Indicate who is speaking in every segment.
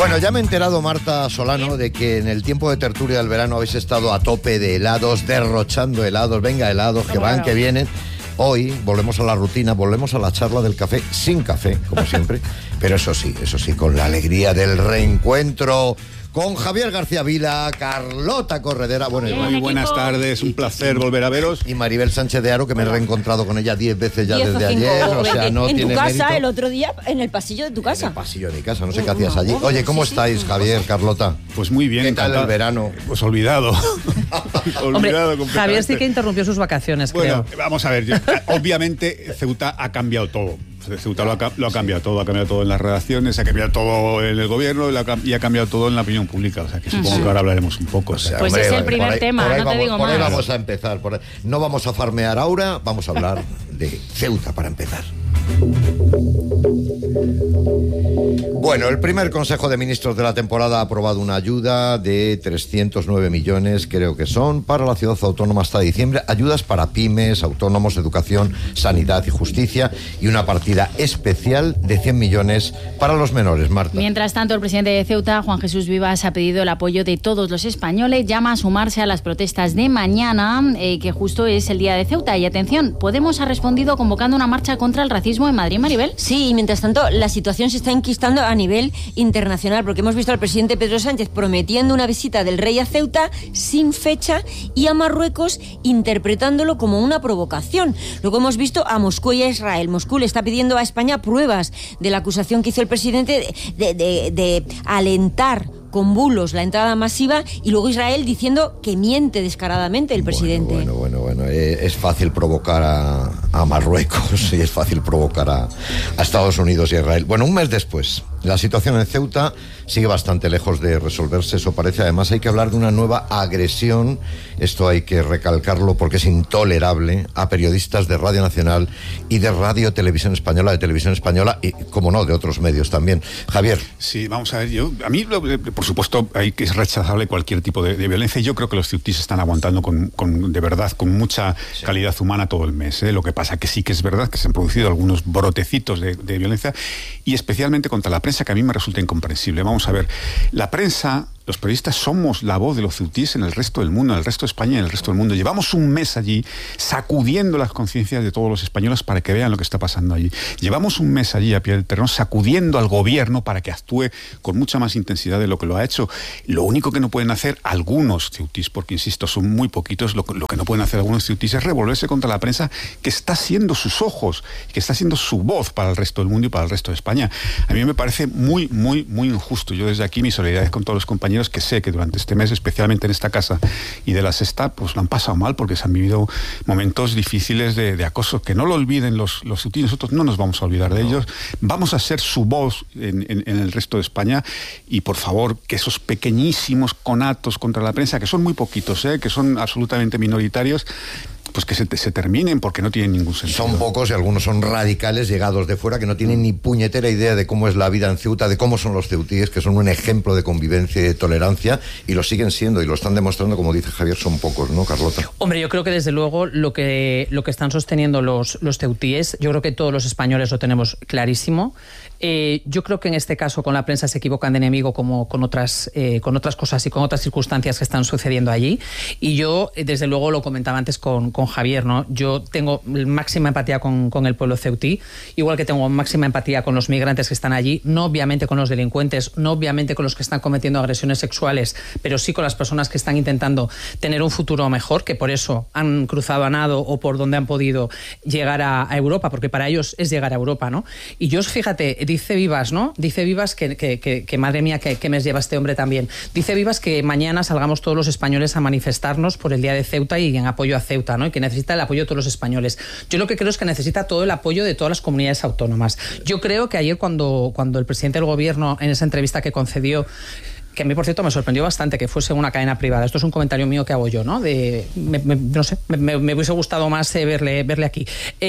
Speaker 1: Bueno, ya me he enterado, Marta Solano, de que en el tiempo de tertulia del verano habéis estado a tope de helados, derrochando helados, venga helados, que van, que vienen. Hoy volvemos a la rutina, volvemos a la charla del café, sin café, como siempre, pero eso sí, con la alegría del reencuentro con Javier García Vila, Carlota Corredera. Bueno,
Speaker 2: muy buenas tardes, un placer volver a veros.
Speaker 1: Y Maribel Sánchez de Haro, que me he reencontrado con ella 10 veces ya desde ayer. O sea, no
Speaker 3: en
Speaker 1: tiene
Speaker 3: tu casa,
Speaker 1: mérito.
Speaker 3: el otro día, en el pasillo de tu casa.
Speaker 1: En el pasillo de mi casa, no sé qué hacías allí. Oye, ¿cómo estáis, Javier, Carlota?
Speaker 2: Pues muy bien.
Speaker 1: ¿Qué tal el verano?
Speaker 2: Pues olvidado.
Speaker 4: Hombre, Javier sí que interrumpió sus vacaciones,
Speaker 2: bueno,
Speaker 4: creo.
Speaker 2: Vamos a ver, obviamente Ceuta ha cambiado todo. Ceuta lo ha cambiado todo en las redacciones, ha cambiado todo en el gobierno y ha cambiado todo en la opinión pública. O sea, que supongo que ahora hablaremos un poco. O sea,
Speaker 3: pues
Speaker 1: hombre,
Speaker 3: es el primer tema, no te digo más.
Speaker 1: Por ahí vamos a empezar. No vamos a farmear ahora, vamos a hablar de Ceuta para empezar. Bueno, el primer Consejo de Ministros de la temporada ha aprobado una ayuda de 309 millones, creo que son, para la ciudad autónoma hasta diciembre. Ayudas para pymes, autónomos, educación, sanidad y justicia, y una partida especial de 100 millones para los menores, Marta.
Speaker 5: Mientras tanto, el presidente de Ceuta, Juan Jesús Vivas, ha pedido el apoyo de todos los españoles, llama a sumarse a las protestas de mañana, que justo es el día de Ceuta. Y atención, Podemos ha respondido convocando una marcha contra el racismo en Madrid, Maribel.
Speaker 3: Sí, y mientras tanto la situación se está enquistando a nivel internacional, porque hemos visto al presidente Pedro Sánchez prometiendo una visita del rey a Ceuta sin fecha y a Marruecos interpretándolo como una provocación. Luego hemos visto a Moscú y a Israel. Moscú le está pidiendo a España pruebas de la acusación que hizo el presidente de alentar con bulos la entrada masiva, y luego Israel diciendo que miente descaradamente el presidente.
Speaker 1: Bueno, es fácil provocar a Marruecos y es fácil provocar a Estados Unidos y a Israel. Bueno, un mes después, la situación en Ceuta sigue bastante lejos de resolverse, eso parece. Además, hay que hablar de una nueva agresión, esto hay que recalcarlo porque es intolerable, a periodistas de Radio Nacional y de Radio Televisión Española, y, como no, de otros medios también. Javier.
Speaker 2: Sí, vamos a ver, a mí, por supuesto, hay que es rechazable cualquier tipo de violencia, y yo creo que los ceutíes están aguantando de verdad, con mucha calidad humana todo el mes. Lo que pasa que sí que es verdad que se han producido algunos brotecitos de violencia, y especialmente contra la prensa, que a mí me resulta incomprensible. Vamos a ver, la prensa, los periodistas somos la voz de los ceutíes en el resto del mundo, en el resto de España y en el resto del mundo. Llevamos un mes allí sacudiendo las conciencias de todos los españoles para que vean lo que está pasando allí. Llevamos un mes allí a pie del terreno sacudiendo al gobierno para que actúe con mucha más intensidad de lo que lo ha hecho. Lo único que no pueden hacer algunos ceutíes, porque insisto, son muy poquitos, lo que no pueden hacer algunos ceutíes es revolverse contra la prensa, que está siendo sus ojos, que está siendo su voz para el resto del mundo y para el resto de España. A mí me parece muy, muy, muy injusto. Yo desde aquí mi solidaridad con todos los compañeros que sé que durante este mes, especialmente en esta casa y de la Sexta, pues lo han pasado mal porque se han vivido momentos difíciles de acoso. Que no lo olviden los ceutíes, nosotros no nos vamos a olvidar de ellos. Vamos a ser su voz en el resto de España, y por favor, que esos pequeñísimos conatos contra la prensa, que son muy poquitos, que son absolutamente minoritarios, pues que se terminen, porque no tienen ningún sentido.
Speaker 1: Son pocos y algunos son radicales llegados de fuera que no tienen ni puñetera idea de cómo es la vida en Ceuta, de cómo son los ceutíes, que son un ejemplo de convivencia y de tolerancia, y lo siguen siendo y lo están demostrando, como dice Javier, son pocos, ¿no, Carlota?
Speaker 4: Hombre, yo creo que desde luego lo que están sosteniendo los ceutíes, yo creo que todos los españoles lo tenemos clarísimo. Yo creo que en este caso con la prensa se equivocan de enemigo, como con otras cosas y con otras circunstancias que están sucediendo allí. Y yo, desde luego, lo comentaba antes con Javier, ¿no? Yo tengo máxima empatía con el pueblo ceutí, igual que tengo máxima empatía con los migrantes que están allí, no obviamente con los delincuentes, no obviamente con los que están cometiendo agresiones sexuales, pero sí con las personas que están intentando tener un futuro mejor, que por eso han cruzado a nado o por donde han podido llegar a Europa, porque para ellos es llegar a Europa, ¿no? Y yo, fíjate, dice Vivas, ¿no? Dice Vivas que madre mía, que mes lleva este hombre también. Dice Vivas que mañana salgamos todos los españoles a manifestarnos por el día de Ceuta y en apoyo a Ceuta, ¿no? Y que necesita el apoyo de todos los españoles. Yo lo que creo es que necesita todo el apoyo de todas las comunidades autónomas. Yo creo que ayer cuando el presidente del gobierno, en esa entrevista que concedió, que a mí, por cierto, me sorprendió bastante que fuese una cadena privada. Esto es un comentario mío que hago yo, ¿no? No sé, me hubiese gustado más verle aquí.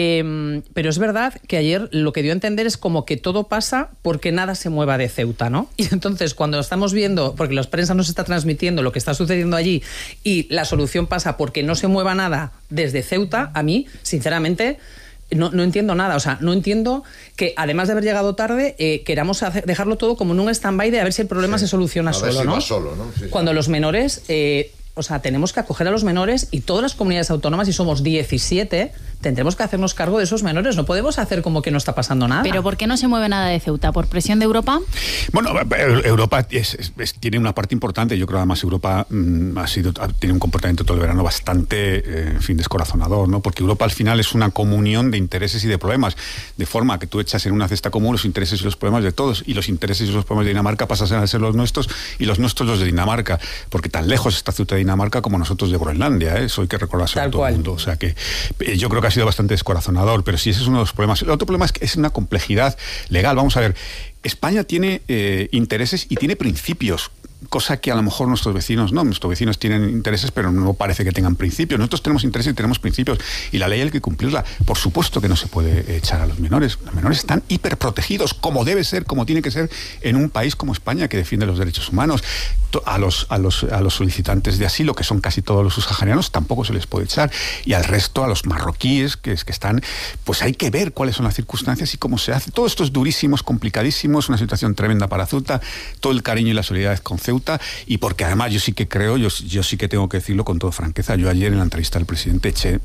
Speaker 4: Pero es verdad que ayer lo que dio a entender es como que todo pasa porque nada se mueva de Ceuta, ¿no? Y entonces, cuando estamos viendo, porque la prensa nos está transmitiendo lo que está sucediendo allí, y la solución pasa porque no se mueva nada desde Ceuta, a mí, sinceramente, no entiendo nada. O sea, no entiendo que, además de haber llegado tarde, queramos dejarlo todo como en un stand-by de a ver si el problema se soluciona solo, ¿no?
Speaker 1: Sí.
Speaker 4: Cuando los menores... o sea, tenemos que acoger a los menores y todas las comunidades autónomas, y somos 17, tendremos que hacernos cargo de esos menores. No podemos hacer como que no está pasando nada.
Speaker 5: ¿Pero por qué no se mueve nada de Ceuta? ¿Por presión de Europa?
Speaker 2: Bueno, Europa tiene una parte importante. Yo creo además Europa tiene un comportamiento todo el verano bastante, descorazonador, ¿no? Porque Europa al final es una comunión de intereses y de problemas, de forma que tú echas en una cesta común los intereses y los problemas de todos, y los intereses y los problemas de Dinamarca pasan a ser los nuestros y los nuestros los de Dinamarca, porque tan lejos está Ceuta de Dinamarca como nosotros de Groenlandia, eso hay que recordarse a todo el mundo. O sea que yo creo que ha sido bastante descorazonador, pero sí, ese es uno de los problemas. El otro problema es que es una complejidad legal. Vamos a ver, España tiene intereses y tiene principios, cosa que a lo mejor nuestros vecinos no. Nuestros vecinos tienen intereses, pero no parece que tengan principios. Nosotros tenemos intereses y tenemos principios, y la ley hay que cumplirla. Por supuesto que no se puede echar a los menores. Los menores están hiperprotegidos, como debe ser, como tiene que ser en un país como España, que defiende los derechos humanos. A los solicitantes de asilo, que son casi todos los subsaharianos, tampoco se les puede echar, y al resto, a los marroquíes que están, pues hay que ver cuáles son las circunstancias y cómo se hace. Todo esto es durísimo, es complicadísimo, es una situación tremenda para Ceuta, todo el cariño y la solidaridad con Ceuta, y porque además yo sí que creo, yo sí que tengo que decirlo con toda franqueza, yo ayer en la entrevista del presidente eché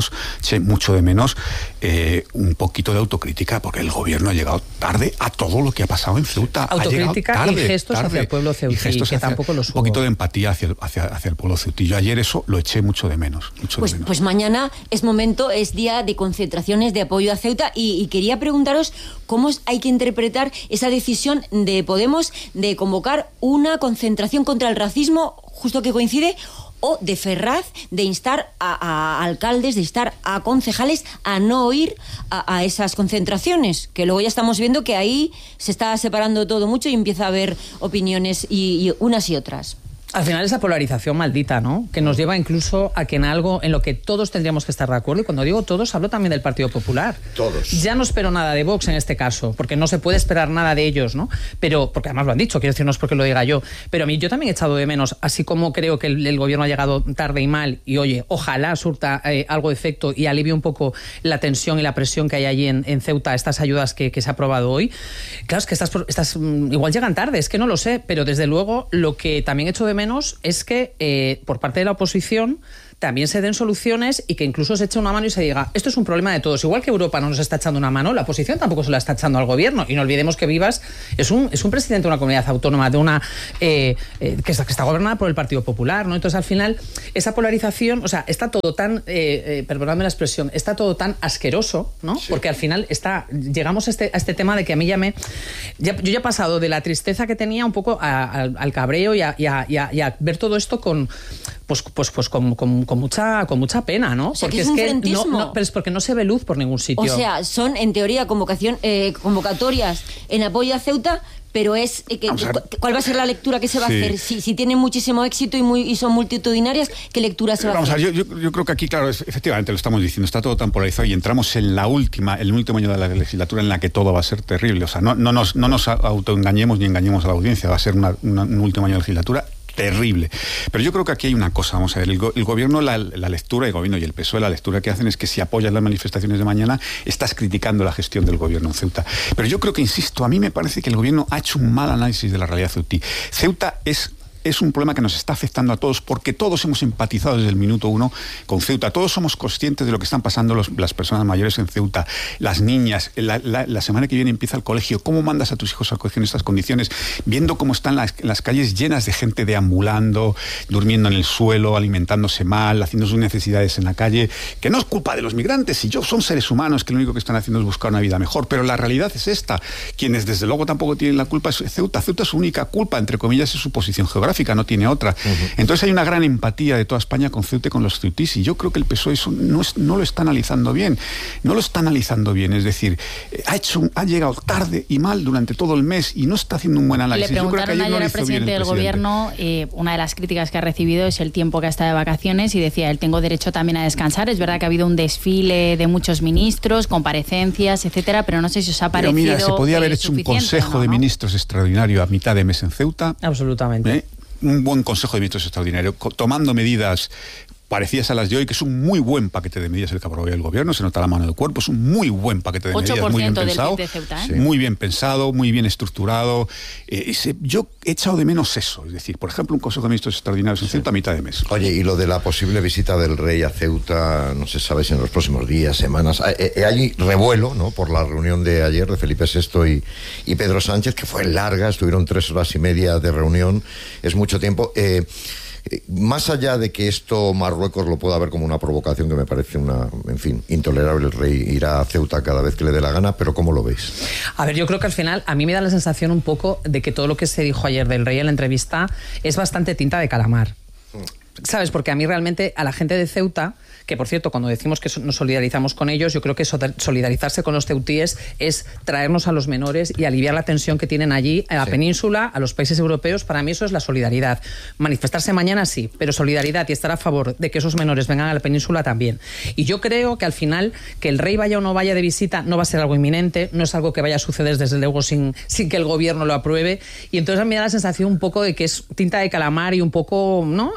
Speaker 2: mucho de menos un poquito de autocrítica, porque el gobierno ha llegado tarde a todo lo que ha pasado en Ceuta.
Speaker 4: Autocrítica tarde, y gestos hacia el pueblo ceutí, que tampoco los hubo.
Speaker 2: Un poquito de empatía hacia el pueblo ceutí. Yo ayer eso lo eché mucho de menos.
Speaker 3: Pues mañana es día de concentraciones de apoyo a Ceuta, y quería preguntaros cómo hay que interpretar esa decisión de Podemos de convocar una concentración contra el racismo, justo que coincide, o de Ferraz de instar a alcaldes, de instar a concejales a no ir a esas concentraciones, que luego ya estamos viendo que ahí se está separando todo mucho y empieza a haber opiniones y unas y otras.
Speaker 4: Al final esa polarización maldita, ¿no? Que nos lleva incluso a que en algo en lo que todos tendríamos que estar de acuerdo, y cuando digo todos, hablo también del Partido Popular.
Speaker 1: Todos.
Speaker 4: Ya no espero nada de Vox en este caso, porque no se puede esperar nada de ellos, ¿no? Pero, porque además lo han dicho, quiero decir, no es porque lo diga yo, pero a mí yo también he echado de menos, así como creo que el gobierno ha llegado tarde y mal, y oye, ojalá surta algo de efecto y alivie un poco la tensión y la presión que hay allí en Ceuta, estas ayudas que se ha aprobado hoy. Claro, es que estas igual llegan tarde, es que no lo sé, pero desde luego lo que también echo de menos es que por parte de la oposición también se den soluciones, y que incluso se eche una mano y se diga, esto es un problema de todos. Igual que Europa no nos está echando una mano, la oposición tampoco se la está echando al gobierno. Y no olvidemos que Vivas es un presidente de una comunidad autónoma, de una que está gobernada por el Partido Popular, ¿no? Entonces, al final, esa polarización, o sea, está todo tan, perdonadme la expresión, está todo tan asqueroso, ¿no? Sí. Porque al final llegamos a este tema de que a mí yo ya he pasado de la tristeza que tenía un poco al cabreo y a ver todo esto con mucha pena, ¿no?
Speaker 3: O sea,
Speaker 4: porque
Speaker 3: es que
Speaker 4: no, pero es porque no se ve luz por ningún sitio.
Speaker 3: O sea, son en teoría convocatorias en apoyo a Ceuta, pero ¿cuál va a ser la lectura que se va a hacer? Si tienen muchísimo éxito y son multitudinarias, ¿qué lectura se va a hacer?
Speaker 2: Yo creo que aquí, claro, efectivamente lo estamos diciendo, está todo tan polarizado, y entramos en el último año de la legislatura en la que todo va a ser terrible. O sea, no nos autoengañemos ni engañemos a la audiencia, va a ser un último año de legislatura terrible. Pero yo creo que aquí hay una cosa, vamos a ver, el gobierno, la lectura, el gobierno y el PSOE, la lectura que hacen es que si apoyas las manifestaciones de mañana, estás criticando la gestión del gobierno en Ceuta. Pero yo creo que, insisto, a mí me parece que el gobierno ha hecho un mal análisis de la realidad ceutí. Ceuta es un problema que nos está afectando a todos, porque todos hemos empatizado desde el minuto uno con Ceuta. Todos somos conscientes de lo que están pasando las personas mayores en Ceuta, las niñas. La semana que viene empieza el colegio. ¿Cómo mandas a tus hijos al colegio en estas condiciones? Viendo cómo están las calles llenas de gente deambulando, durmiendo en el suelo, alimentándose mal, haciendo sus necesidades en la calle, que no es culpa de los migrantes, son seres humanos que lo único que están haciendo es buscar una vida mejor. Pero la realidad es esta. Quienes desde luego tampoco tienen la culpa es Ceuta. Ceuta, su única culpa, entre comillas, es su posición geográfica, no tiene otra. Entonces hay una gran empatía de toda España con Ceuta y con los ceutís, y yo creo que el PSOE eso no lo está analizando bien. No lo está analizando bien, es decir, ha llegado tarde y mal durante todo el mes y no está haciendo un buen análisis.
Speaker 5: Le preguntaron ayer al presidente del gobierno, una de las críticas que ha recibido es el tiempo que ha estado de vacaciones, y decía, él tengo derecho también a descansar. Es verdad que ha habido un desfile de muchos ministros, comparecencias, etcétera, pero no sé si os ha parecido.
Speaker 2: Pero mira, se podía haber hecho un consejo de ministros extraordinario a mitad de mes en Ceuta.
Speaker 4: Absolutamente.
Speaker 2: Un buen consejo de ministros extraordinario, tomando medidas parecidas a las de hoy, que es un muy buen paquete de medidas el que aprobó el gobierno, se nota la mano del cuerpo, es un muy buen paquete de medidas, muy bien pensado,
Speaker 5: del PIB de Ceuta,
Speaker 2: muy bien pensado, muy bien estructurado. Yo he echado de menos eso, es decir, por ejemplo, un Consejo de Ministros extraordinarios en Ceuta a mitad de mes.
Speaker 1: Oye, y lo de la posible visita del rey a Ceuta, no se sabe si en los próximos días, semanas, hay revuelo, ¿no?, por la reunión de ayer de Felipe VI y Pedro Sánchez, que fue larga, estuvieron 3 horas y media de reunión, es mucho tiempo. Más allá de que esto Marruecos lo pueda ver como una provocación, que me parece intolerable, el rey irá a Ceuta cada vez que le dé la gana, pero ¿cómo lo veis?
Speaker 4: A ver, yo creo que al final a mí me da la sensación un poco de que todo lo que se dijo ayer del rey en la entrevista es bastante tinta de calamar. ¿Sabes? Porque a mí realmente, a la gente de Ceuta, que por cierto, cuando decimos que nos solidarizamos con ellos, yo creo que solidarizarse con los ceutíes es traernos a los menores y aliviar la tensión que tienen allí, a la península, a los países europeos. Para mí eso es la solidaridad. Manifestarse mañana sí, pero solidaridad y estar a favor de que esos menores vengan a la península también. Y yo creo que al final, que el rey vaya o no vaya de visita, no va a ser algo inminente, no es algo que vaya a suceder desde luego sin que el gobierno lo apruebe. Y entonces a mí me da la sensación un poco de que es tinta de calamar y un poco, ¿no?,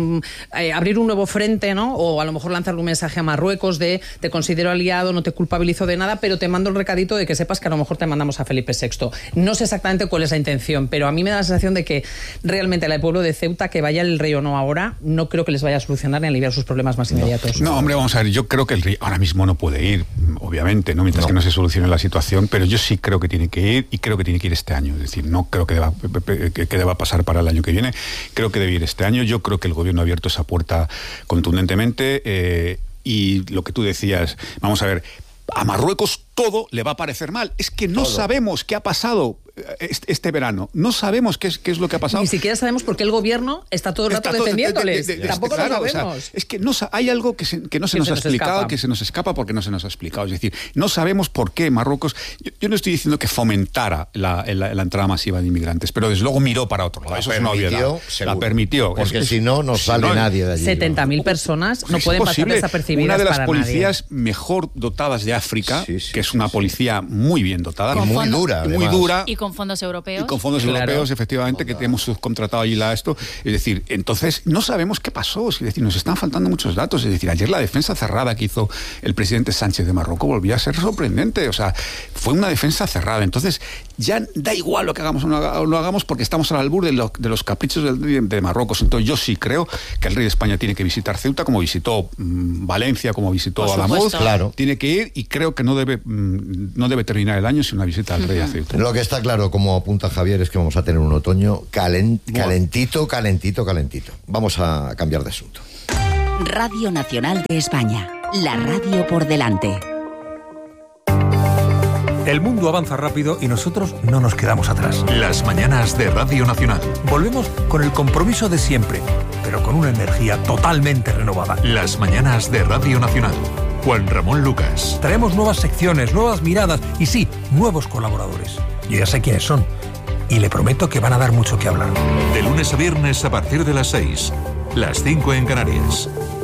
Speaker 4: abrir un nuevo frente, ¿no?, o a lo mejor lanzar un mensaje a Marruecos de te considero aliado, no te culpabilizo de nada, pero te mando el recadito de que sepas que a lo mejor te mandamos a Felipe VI. No sé exactamente cuál es la intención, pero a mí me da la sensación de que realmente al pueblo de Ceuta, que vaya el rey o no ahora, no creo que les vaya a solucionar ni aliviar sus problemas más inmediatos.
Speaker 2: No, hombre, vamos a ver, yo creo que el rey ahora mismo no puede ir, obviamente, ¿no?, mientras que no se solucione la situación, pero yo sí creo que tiene que ir, y creo que tiene que ir este año. Es decir, no creo que deba pasar para el año que viene, creo que debe ir este año. Yo creo que el gobierno ha abierto esa puerta contundentemente, y lo que tú decías, vamos a ver, a Marruecos todo le va a parecer mal. Es que no sabemos qué ha pasado este verano. No sabemos qué es lo que ha pasado.
Speaker 4: Ni siquiera sabemos por qué el gobierno está todo el rato defendiéndoles. Tampoco lo sabemos.
Speaker 2: O sea, es que hay algo que no se nos ha explicado, que se nos escapa porque no se nos ha explicado. Es decir, no sabemos por qué Marruecos... Yo no estoy diciendo que fomentara la entrada masiva de inmigrantes, pero desde luego miró para otro lado. Eso es una obviedad. La permitió.
Speaker 1: Porque si no sale nadie de allí.
Speaker 4: 70.000 personas no pueden pasar desapercibidas.
Speaker 2: Una de las policías mejor dotadas de África, que es una policía muy bien dotada.
Speaker 1: Y muy dura.
Speaker 2: Muy dura.
Speaker 5: Y con fondos europeos.
Speaker 2: Y con fondos europeos, efectivamente, que tenemos subcontratado allí esto. Es decir, entonces no sabemos qué pasó. Es decir, nos están faltando muchos datos. Es decir, ayer la defensa cerrada que hizo el presidente Sánchez de Marruecos volvió a ser sorprendente. O sea, fue una defensa cerrada. Entonces, ya da igual lo que hagamos o no hagamos, porque estamos al albur de los caprichos de Marruecos. Entonces, yo sí creo que el rey de España tiene que visitar Ceuta, como visitó Valencia, como visitó Adamuz.
Speaker 1: Claro.
Speaker 2: Tiene que ir, y creo que no debe terminar el año sin una visita al rey a Ceuta.
Speaker 1: Lo que está claro, como apunta Javier, es que vamos a tener un otoño calentito. Vamos a cambiar de asunto.
Speaker 6: Radio Nacional de España, la radio por delante.
Speaker 7: El mundo avanza rápido y nosotros no nos quedamos atrás.
Speaker 8: Las mañanas de Radio Nacional.
Speaker 7: Volvemos con el compromiso de siempre, pero con una energía totalmente renovada.
Speaker 8: Las mañanas de Radio Nacional. Juan Ramón Lucas.
Speaker 7: Traemos nuevas secciones, nuevas miradas y sí, nuevos colaboradores. Yo ya sé quiénes son y le prometo que van a dar mucho que hablar.
Speaker 8: De lunes a viernes a partir de las 6, las 5 en Canarias.